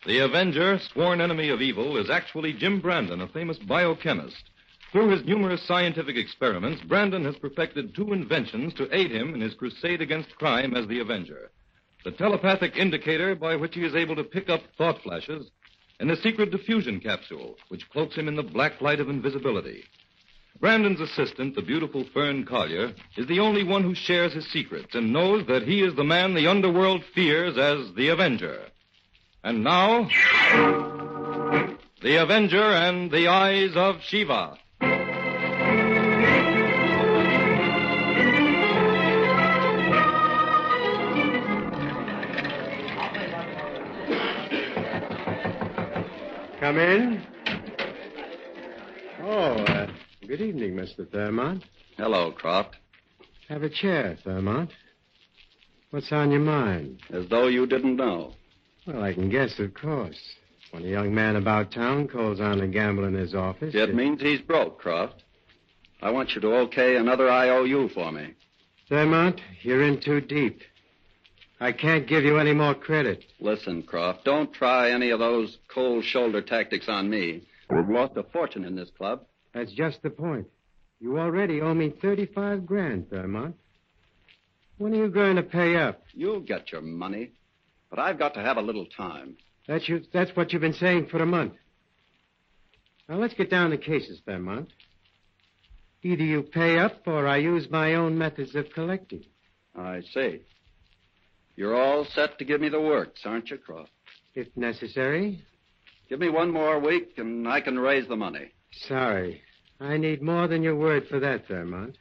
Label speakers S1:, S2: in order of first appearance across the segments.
S1: The Avenger, sworn enemy of evil, is actually Jim Brandon, a famous biochemist. Through his numerous scientific experiments, Brandon has perfected two inventions to aid him in his crusade against crime as the Avenger. The telepathic indicator by which he is able to pick up thought flashes, and a secret diffusion capsule, which cloaks him in the black light of invisibility. Brandon's assistant, the beautiful Fern Collier, is the only one who shares his secrets and knows that he is the man the underworld fears as the Avenger. And now, the Avenger and the Eyes of Shiva.
S2: Come in. Good evening, Mr. Thurmont.
S3: Hello, Croft.
S2: Have a chair, Thurmont. What's on your mind?
S3: As though you didn't know.
S2: Well, I can guess, of course. When a young man about town calls on to gamble in his office...
S3: It means he's broke, Croft. I want you to okay another IOU for me.
S2: Thurmont, you're in too deep. I can't give you any more credit.
S3: Listen, Croft, don't try any of those cold shoulder tactics on me. We've lost a fortune in this club.
S2: That's just the point. You already owe me $35,000, Thurmont. When are you going to pay up?
S3: You'll get your money, but I've got to have a little time.
S2: That's what you've been saying for a month. Now, let's get down to cases, Thurmont. Either you pay up or I use my own methods of collecting.
S3: I see. You're all set to give me the works, aren't you, Croft?
S2: If necessary.
S3: Give me one more week and I can raise the money.
S2: Sorry. I need more than your word for that, Thurmont.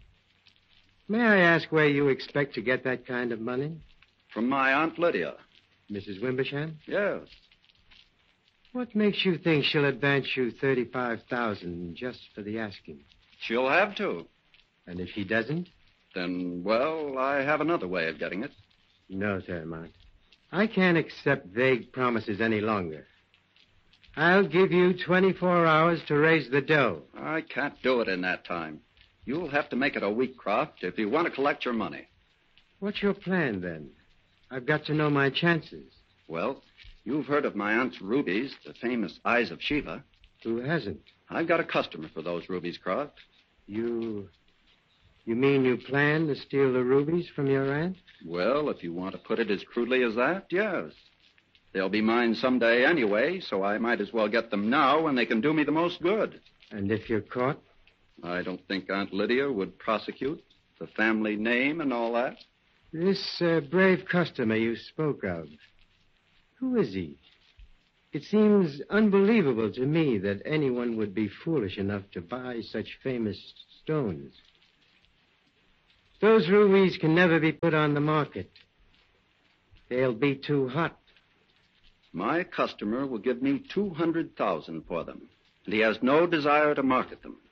S2: May I ask where you expect to get that kind of money?
S3: From my Aunt Lydia.
S2: Mrs. Wimbersham?
S3: Yes.
S2: What makes you think she'll advance you $35,000 just for the asking?
S3: She'll have to.
S2: And if she doesn't?
S3: Then, well, I have another way of getting it.
S2: No, Thurmont. I can't accept vague promises any longer. I'll give you 24 hours to raise the dough.
S3: I can't do it in that time. You'll have to make it a week, Croft, if you want to collect your money.
S2: What's your plan, then? I've got to know my chances.
S3: Well, you've heard of my aunt's rubies, the famous Eyes of Shiva.
S2: Who hasn't?
S3: I've got a customer for those rubies, Croft.
S2: You mean you plan to steal the rubies from your aunt?
S3: Well, if you want to put it as crudely as that, yes. They'll be mine someday anyway, so I might as well get them now when they can do me the most good.
S2: And if you're caught?
S3: I don't think Aunt Lydia would prosecute. The family name and all that.
S2: This brave customer you spoke of, who is he? It seems unbelievable to me that anyone would be foolish enough to buy such famous stones. Those rubies can never be put on the market. They'll be too hot.
S3: My customer will give me $200,000 for them, and he has no desire to market them.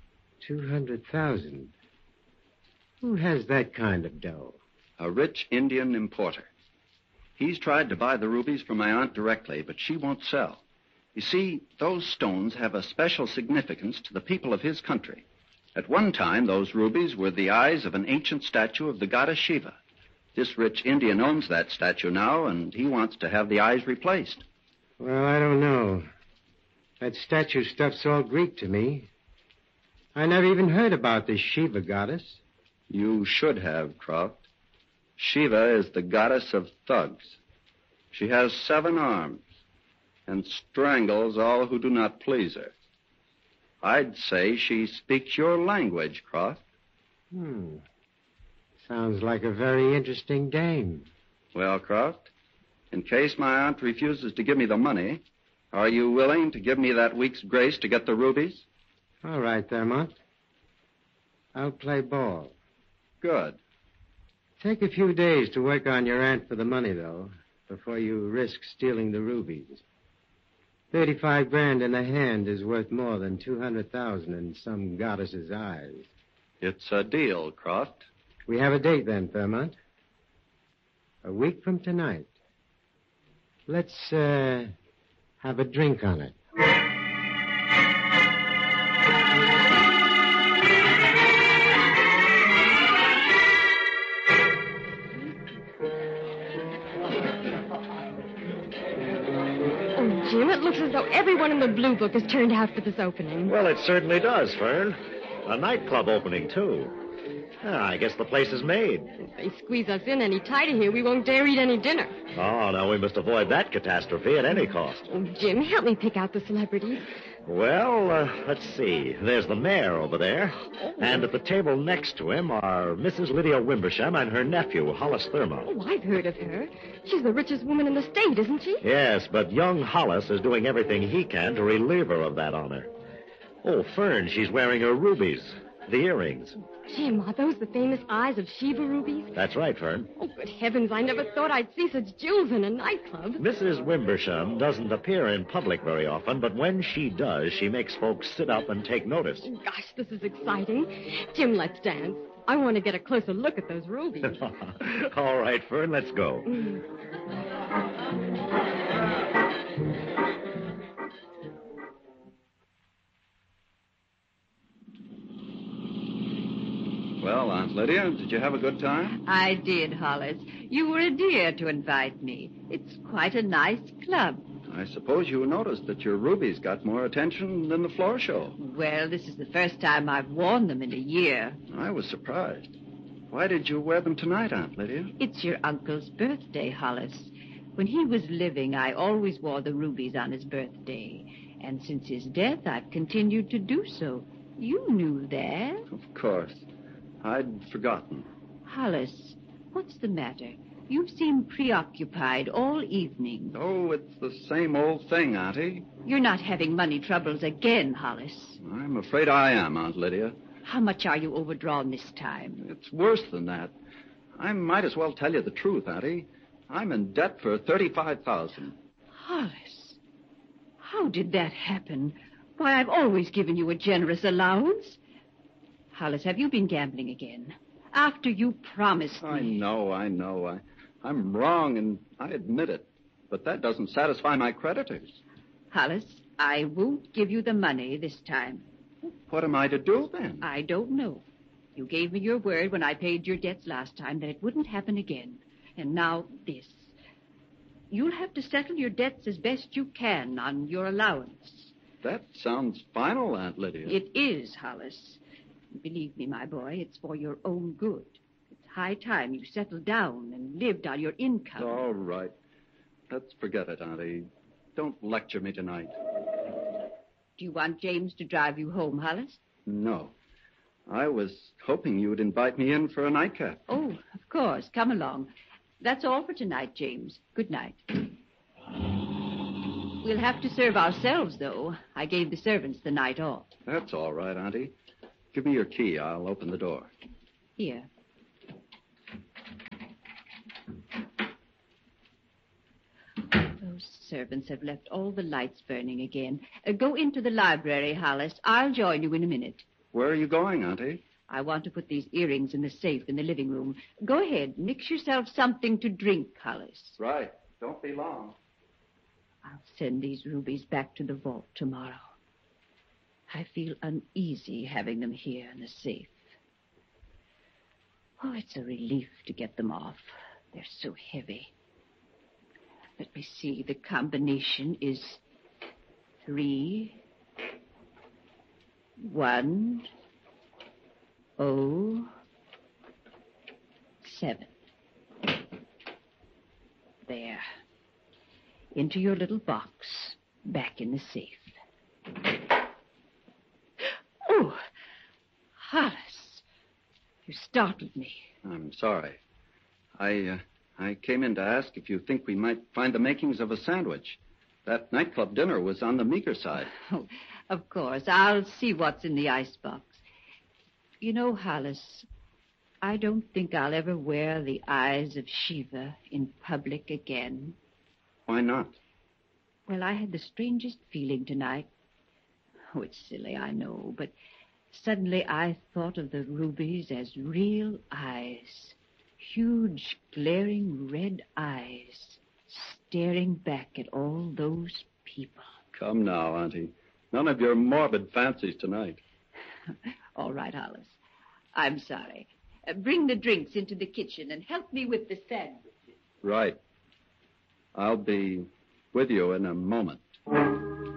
S2: 200,000? Who has that kind of dough?
S3: A rich Indian importer. He's tried to buy the rubies from my aunt directly, but she won't sell. You see, those stones have a special significance to the people of his country. At one time, those rubies were the eyes of an ancient statue of the goddess Shiva. This rich Indian owns that statue now, and he wants to have the eyes replaced.
S2: Well, I don't know. That statue stuff's all Greek to me. I never even heard about this Shiva goddess.
S3: You should have, Croft. Shiva is the goddess of thugs. She has 7 arms and strangles all who do not please her. I'd say she speaks your language, Croft.
S2: Sounds like a very interesting dame.
S3: Well, Croft, in case my aunt refuses to give me the money, are you willing to give me that week's grace to get the rubies?
S2: All right, Thurmont. I'll play ball.
S3: Good.
S2: Take a few days to work on your aunt for the money, though, before you risk stealing the rubies. $35,000 in the hand is worth more than $200,000 in some goddess's eyes.
S3: It's a deal, Croft.
S2: We have a date then, Thurmont. A week from tonight. Let's, have a drink on it.
S4: Jim, it looks as though everyone in the Blue Book has turned out for this opening.
S5: Well, it certainly does, Fern. A nightclub opening, too. I guess the place is made.
S4: If they squeeze us in any tighter here, we won't dare eat any dinner.
S5: Oh, now we must avoid that catastrophe at any cost.
S4: Oh, Jim, help me pick out the celebrities.
S5: Well, let's see. There's the mayor over there. And at the table next to him are Mrs. Lydia Wimbersham and her nephew, Hollis Thurmond.
S4: Oh, I've heard of her. She's the richest woman in the state, isn't she?
S5: Yes, but young Hollis is doing everything he can to relieve her of that honor. Oh, Fern, she's wearing her rubies, the earrings.
S4: Jim, are those the famous eyes of Sheba rubies?
S5: That's right, Fern.
S4: Oh, good heavens, I never thought I'd see such jewels in a nightclub.
S5: Mrs. Wimbersham doesn't appear in public very often, but when she does, she makes folks sit up and take notice.
S4: Oh, gosh, this is exciting. Jim, let's dance. I want to get a closer look at those rubies.
S5: All right, Fern, let's go.
S3: Well, Aunt Lydia, did you have a good time?
S6: I did, Hollis. You were a dear to invite me. It's quite a nice club.
S3: I suppose you noticed that your rubies got more attention than the floor show.
S6: Well, this is the first time I've worn them in a year.
S3: I was surprised. Why did you wear them tonight, Aunt Lydia?
S6: It's your uncle's birthday, Hollis. When he was living, I always wore the rubies on his birthday. And since his death, I've continued to do so. You knew that.
S3: Of course. I'd forgotten.
S6: Hollis, what's the matter? You seem preoccupied all evening.
S3: Oh, it's the same old thing, Auntie.
S6: You're not having money troubles again, Hollis.
S3: I'm afraid I am, Aunt Lydia.
S6: How much are you overdrawn this time?
S3: It's worse than that. I might as well tell you the truth, Auntie. I'm in debt for $35,000.
S6: Hollis, how did that happen? Why, I've always given you a generous allowance. Hollis, have you been gambling again? After you promised me.
S3: I know. I'm wrong, and I admit it. But that doesn't satisfy my creditors.
S6: Hollis, I won't give you the money this time.
S3: What am I to do, then?
S6: I don't know. You gave me your word when I paid your debts last time that it wouldn't happen again. And now this. You'll have to settle your debts as best you can on your allowance.
S3: That sounds final, Aunt Lydia.
S6: It is, Hollis. Believe me, my boy, it's for your own good. It's high time you settled down and lived on your income.
S3: All right. Let's forget it, Auntie. Don't lecture me tonight.
S6: Do you want James to drive you home, Hollis?
S3: No. I was hoping you would invite me in for a nightcap.
S6: Oh, of course. Come along. That's all for tonight, James. Good night. We'll have to serve ourselves, though. I gave the servants the night off.
S3: That's all right, Auntie. Give me your key. I'll open the door.
S6: Here. Those servants have left all the lights burning again. Go into the library, Hollis. I'll join you in a minute.
S3: Where are you going, Auntie?
S6: I want to put these earrings in the safe in the living room. Go ahead. Mix yourself something to drink, Hollis.
S3: Right. Don't be long.
S6: I'll send these rubies back to the vault tomorrow. I feel uneasy having them here in the safe. Oh, it's a relief to get them off. They're so heavy. Let me see. The combination is 3, 1, 0, 7. There. Into your little box, back in the safe. Oh, Hollis, you startled me.
S3: I'm sorry. I came in to ask if you think we might find the makings of a sandwich. That nightclub dinner was on the meager side.
S6: Oh, of course. I'll see what's in the icebox. You know, Hollis, I don't think I'll ever wear the eyes of Shiva in public again.
S3: Why not?
S6: Well, I had the strangest feeling tonight. Oh, it's silly, I know, but suddenly I thought of the rubies as real eyes. Huge, glaring red eyes, staring back at all those people.
S3: Come now, Auntie. None of your morbid fancies tonight.
S6: All right, Hollis. I'm sorry. Bring the drinks into the kitchen and help me with the sandwiches.
S3: Right. I'll be with you in a moment. you.